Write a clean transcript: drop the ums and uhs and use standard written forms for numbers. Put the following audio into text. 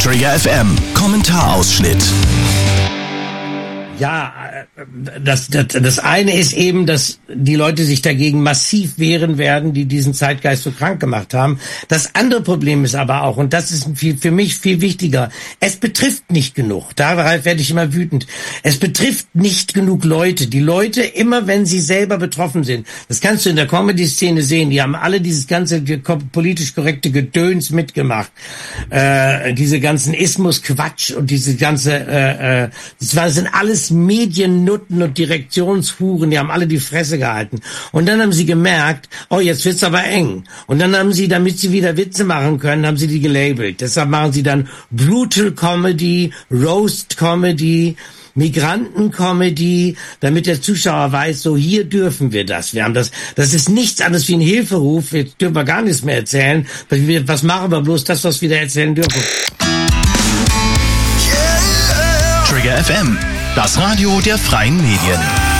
Trigger FM Kommentarausschnitt. Ja, das eine ist eben, dass die Leute sich dagegen massiv wehren werden, die diesen Zeitgeist so krank gemacht haben. Das andere Problem ist aber auch, und das ist für mich viel wichtiger, es betrifft nicht genug. Darauf werde ich immer wütend. Es betrifft nicht genug Leute. Die Leute, immer wenn sie selber betroffen sind, das kannst du in der Comedy-Szene sehen, die haben alle dieses ganze politisch korrekte Gedöns mitgemacht. Diese ganzen Ismus-Quatsch und diese ganze, das sind alles Mediennutten und Direktionshuren, die haben alle die Fresse gehalten. Und dann haben sie gemerkt, oh, jetzt wird's aber eng. Und dann haben sie, damit sie wieder Witze machen können, haben sie die gelabelt. Deshalb machen sie dann Brutal Comedy, Roast Comedy, Migranten-Comedy, damit der Zuschauer weiß, so hier dürfen wir das. Wir haben das ist nichts anderes wie ein Hilferuf. Jetzt dürfen wir gar nichts mehr erzählen. Was machen wir bloß das, was wir da erzählen dürfen? Trigger FM, das Radio der freien Medien.